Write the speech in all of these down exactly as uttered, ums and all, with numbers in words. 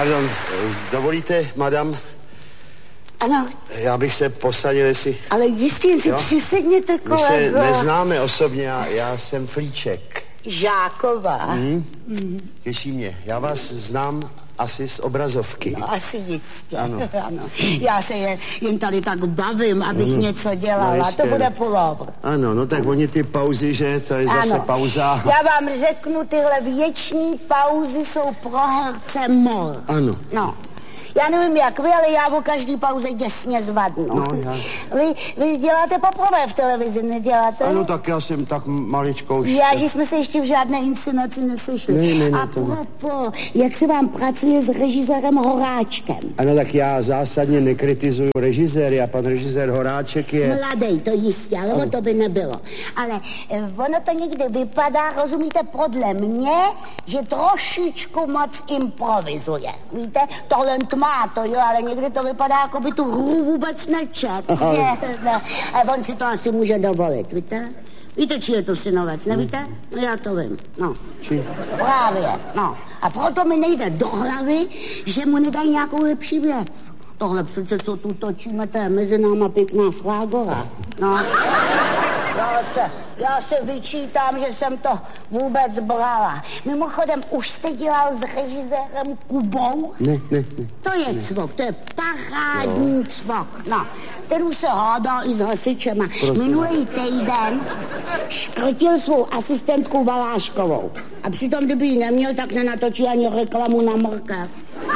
Pardon, dovolíte, madam? Ano. Já bych se posadil, jestli... Ale jistě si přisedněte, kolego. My se neznáme osobně, já, já jsem Flíček. Žáková. Hmm? Hmm. Těší mě. Já vás znám asi z obrazovky. No, asi jistě. Ano. Ano. Já se jen, jen tady tak bavím, abych hmm. něco dělala. No, to bude pullover. Ano, no tak oni ty pauzy, že? To je zase ano. pauza. Já vám řeknu, tyhle věční pauzy jsou pro herce mor. Ano. No. Já nevím, jak vy, ale já o každý pauze děsně zvadnu. No, já... Vy, vy děláte poprvé v televizi, neděláte? Ano, tak já jsem tak maličkou už... Já, že jsme se ještě v žádné inscenaci nesešli. Ne, ne, ne, a propo, jak se vám pracuje s režisérem Horáčkem? Ano, tak já zásadně nekritizuju režiséry a pan režisér Horáček je... Mladej, to jistě, ale ano. O to by nebylo. Ale eh, ono to někdy vypadá, rozumíte, podle mě, že trošičku moc improvizuje. Víte, tohle má to, jo, ale někdy to vypadá, jako by tu hru vůbec nečet, že? No. A on si to asi může dovolit, víte? Víte, či je to synovec, nevíte? No já to vím, no. Či? Právě, no. A proto mi nejde do hlavy, že mu nedají nějakou lepší věc. Tohle přece, co tu točíme, to je mezi náma pěkná slágora. No. Já se, já se vyčítám, že jsem to vůbec brala. Mimochodem, už jste dělal s režisérem Kubou? Ne, ne, ne. To je ne. Cvok, to je parádní no. cvok. No, ten už se hádá i s hasičema. Prosím. Minulý týden škrtil svou asistentku Valáškovou. A přitom, kdyby ji neměl, tak nenatočí ani reklamu na mrkev.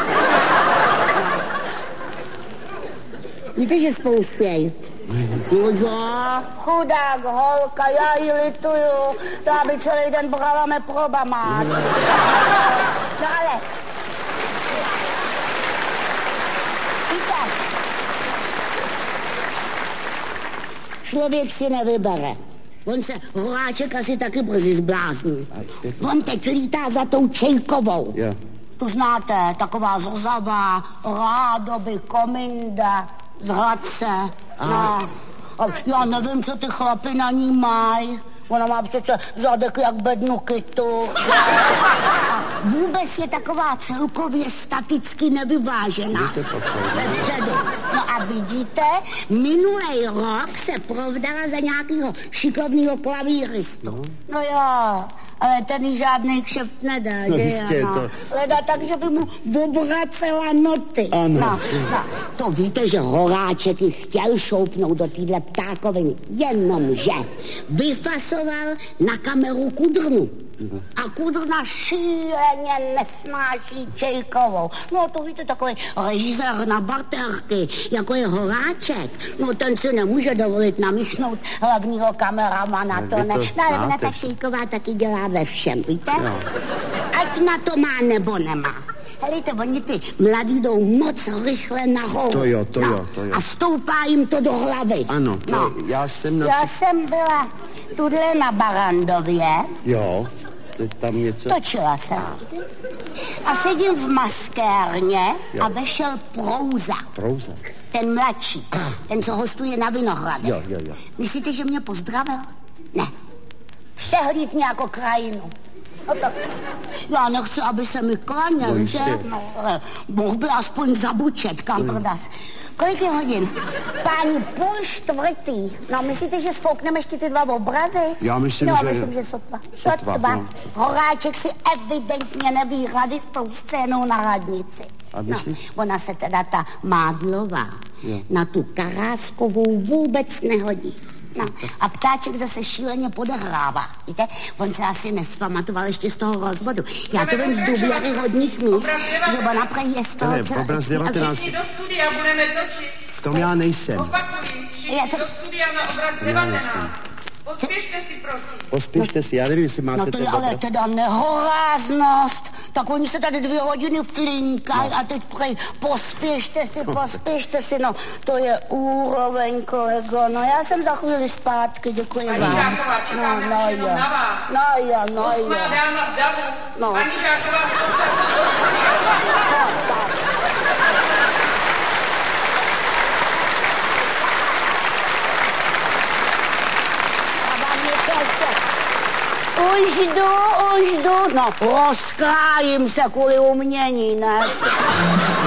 Víte, že spolu spějí? No jo, chudák holka, já ji lituju, to aby celý den brala me probama. No ale... Víte, člověk si nevybere. On se Horáček asi taky brzy zblázní. On teď lítá za tou Čejkovou. Yeah. Tu znáte, taková zrzavá, rádoby, kominda, z Hradce. No. Já nevím, co ty chlapy na ní mají. Ona má přece zadek jak bednu kytu. A vůbec je taková celkově staticky nevyvážená. Vepředu. No a vidíte, minulý rok se provdala za nějakého šikovného klavíristu. No jo, ale ten jí žádný kšeft nedá, no, že jistě, no. to... Leda tak, že by mu obracela noty. Ano. No, no. To víte, že Horáček ji chtěl šoupnout do téhle ptákoviny, jenomže vyfasoval na kameru Kudrnu. A Kudrna šíleně nesnáší Čejkovou. No to víte, takový režisér na barterky, jako je Horáček. No ten si nemůže dovolit namíchnout hlavního kameramana, to ne. No ale ona ta Čejková taky dělá ve všem, víte? No. Ať na to má nebo nemá. Helejte, oni ty mladí jdou moc rychle nahoru. To jo, to no. jo, to jo. A stoupá jim to do hlavy. Ano, to no. já jsem... Na... Já jsem byla tudle na Barandově. Jo, to tam něco... Točila jsem. A sedím v maskérně jo. A vešel Prouza. Prouza? Ten mladší, ah. ten, co hostuje na Vinohradech. Jo, jo, jo. Myslíte, že mě pozdravil? Ne. Přehlíd mě jako krajinu. No tak, já nechci, aby se mi klaněl, no, že? No, ale mohl by aspoň zabučet, kam mm. prodas. Kolik je hodin? Páni, půl čtvrtý. No, myslíte, že sfoukneme ještě ty dva obrazy? Já myslím, no, že... No, myslím, že sotva. Sotva, sotva. no. Horáček si evidentně neví rady s tou scénou na radnici. A myslíš? No, ona se teda ta Mádlová jo. Na tu Karáskovou vůbec nehodí. No, a Ptáček zase šíleně podehrává. Víte, on se asi nespamatoval ještě z toho rozvodu. Já to vím z důvěryhodných míst, že ona prej je z toho... Ne, obraz devatenáct. Všichni do studia budeme točit. V tom já nejsem. Opakuji, všichni do studia na obraz devatenáct. Pospěšte si, prosím. Pospěšte si, já nevím, jestli máte... No to je ale teda nehoráznost. Tak oni se tady dvě hodiny flinkají no. A teď prej pospěšte si, pospěšte si, no to je úroveň, kolego. No já jsem za chvíli zpátky, děkuji Paní vám. Paní Žáková, čekáme no, no, jenom jo. na vás. No jo, no jo. Osmá dáma v davu. No. Paní Žáková, zkontaktuj do studia. No, tak. Už jdu, už jdu, no rozkrájím se kvůli umění, ne?